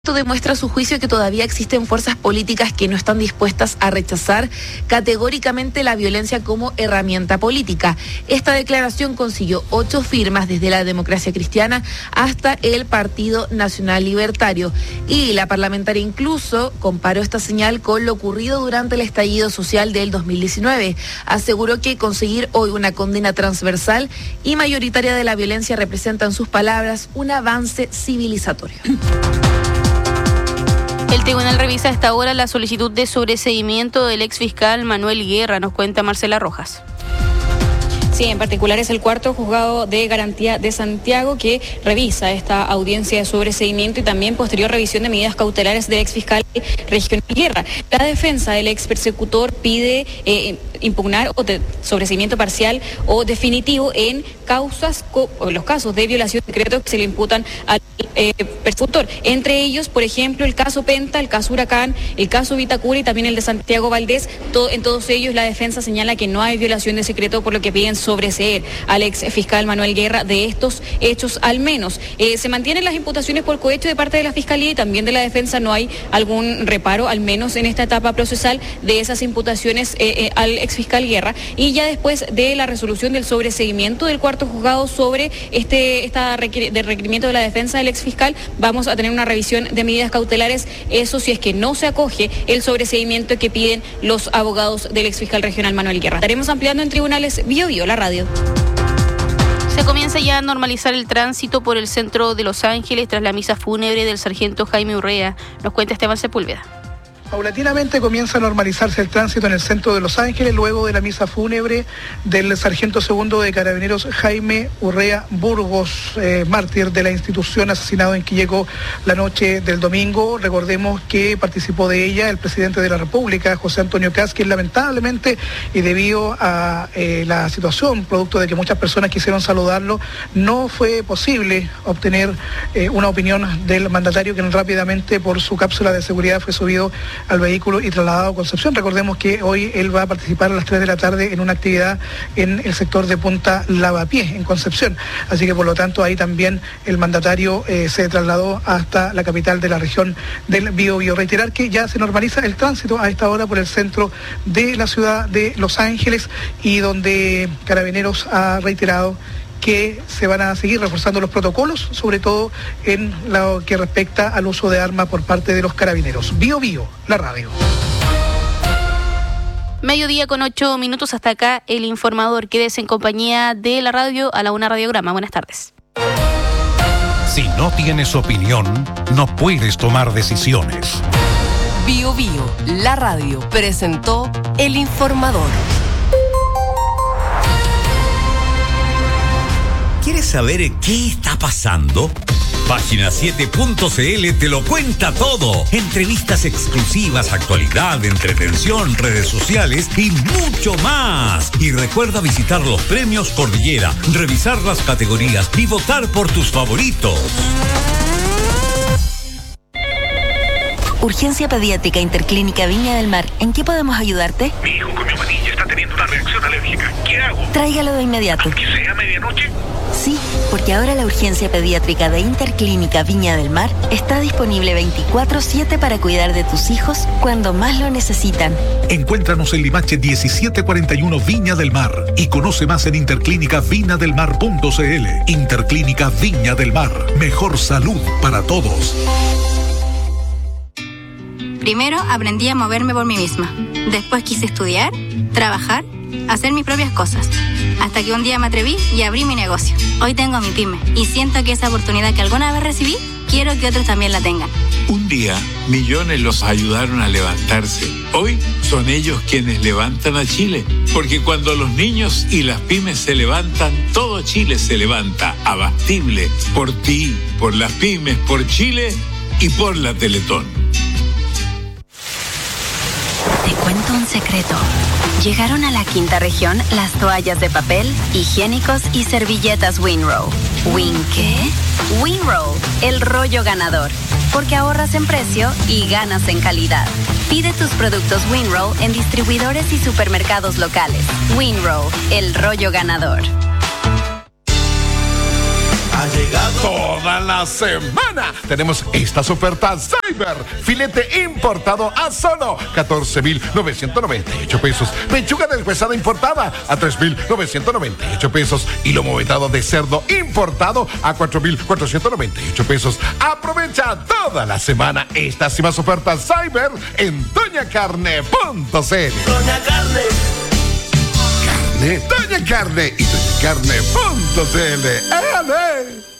Esto demuestra a su juicio que todavía existen fuerzas políticas que no están dispuestas a rechazar categóricamente la violencia como herramienta política. Esta declaración consiguió 8 firmas desde la Democracia Cristiana hasta el Partido Nacional Libertario. Y la parlamentaria incluso comparó esta señal con lo ocurrido durante el estallido social del 2019. Aseguró que conseguir hoy una condena transversal y mayoritaria de la violencia representa en sus palabras un avance civilizatorio. El tribunal revisa a esta hora la solicitud de sobreseimiento del exfiscal Manuel Guerra, nos cuenta Marcela Rojas. Sí, en particular es el cuarto juzgado de garantía de Santiago que revisa esta audiencia de sobreseimiento y también posterior revisión de medidas cautelares del exfiscal regional Guerra. La defensa del ex persecutor pide impugnar sobreseimiento parcial o definitivo en los casos de violación de decretos que se le imputan al persecutor. Entre ellos, por ejemplo, el caso Penta, el caso Huracán, el caso Vitacura y también el de Santiago Valdés. En todos ellos la defensa señala que no hay violación de secreto, por lo que piden sobreseer al ex fiscal Manuel Guerra de estos hechos al menos. Se mantienen las imputaciones por cohecho de parte de la Fiscalía y también de la defensa. No hay algún reparo, al menos en esta etapa procesal, de esas imputaciones al ex fiscal Guerra. Y ya después de la resolución del sobreseimiento del cuarto juzgado sobre de requerimiento de la defensa del ex fiscal, vamos a tener una revisión de medidas cautelares. Eso si es que no se acoge el sobreseimiento que piden los abogados del ex fiscal regional Manuel Guerra. Estaremos ampliando en tribunales Bio Bio, la radio. Se comienza ya a normalizar el tránsito por el centro de Los Ángeles tras la misa fúnebre del sargento Jaime Urrea, nos cuenta Esteban Sepúlveda. Paulatinamente comienza a normalizarse el tránsito en el centro de Los Ángeles luego de la misa fúnebre del sargento segundo de Carabineros Jaime Urrea Burgos, mártir de la institución, asesinado en Quilleco la noche del domingo. Recordemos que participó de ella el presidente de la República, José Antonio Kast, quien lamentablemente, y debido a la situación, producto de que muchas personas quisieron saludarlo, no fue posible obtener una opinión del mandatario, quien rápidamente por su cápsula de seguridad fue subido al vehículo y trasladado a Concepción. Recordemos que hoy él va a participar a las 3 de la tarde en una actividad en el sector de Punta Lavapiés, en Concepción. Así que por lo tanto ahí también el mandatario se trasladó hasta la capital de la región del Biobío. Reiterar que ya se normaliza el tránsito a esta hora por el centro de la ciudad de Los Ángeles y donde Carabineros ha reiterado que se van a seguir reforzando los protocolos, sobre todo en lo que respecta al uso de armas por parte de los carabineros. Bio Bio, la radio. 12:08, hasta acá el informador. Quédese en compañía de la radio a la 1 Radiograma. Buenas tardes. Si no tienes opinión, no puedes tomar decisiones. Bio Bio, la radio, presentó el informador. ¿Quieres saber qué está pasando? Página 7.cl te lo cuenta todo. Entrevistas exclusivas, actualidad, entretención, redes sociales y mucho más. Y recuerda visitar los premios Cordillera, revisar las categorías y votar por tus favoritos. Urgencia Pediátrica Interclínica Viña del Mar. ¿En qué podemos ayudarte? Mi hijo con neumonía está teniendo una reacción alérgica. ¿Qué hago? Tráigalo de inmediato. ¿Aunque sea medianoche? Sí, porque ahora la Urgencia Pediátrica de Interclínica Viña del Mar está disponible 24/7 para cuidar de tus hijos cuando más lo necesitan. Encuéntranos en Limache 1741 Viña del Mar y conoce más en interclinicavinyadelmar.cl. Interclínica Viña del Mar. Mejor salud para todos. Primero aprendí a moverme por mí misma. Después quise estudiar, trabajar, hacer mis propias cosas. Hasta que un día me atreví y abrí mi negocio. Hoy tengo mi pyme y siento que esa oportunidad que alguna vez recibí, quiero que otros también la tengan. Un día, millones los ayudaron a levantarse. Hoy son ellos quienes levantan a Chile. Porque cuando los niños y las pymes se levantan, todo Chile se levanta. Abastible. Por ti, por las pymes, por Chile y por la Teletón. Te cuento un secreto. Llegaron a la quinta región las toallas de papel, higiénicos y servilletas Winrow. ¿Win qué? Winrow, el rollo ganador. Porque ahorras en precio y ganas en calidad. Pide tus productos Winrow en distribuidores y supermercados locales. Winrow, el rollo ganador. Ha llegado. Toda la semana tenemos estas ofertas Cyber. Filete importado a solo 14,998 pesos. Pechuga deshuesada importada a 3,998 pesos. Y lomo vetado de cerdo importado a 4,498 pesos. Aprovecha toda la semana estas y más ofertas Cyber en doñacarne.cl. Doña Carne. Doña Carne y doñacarne.cl. ¡Ale!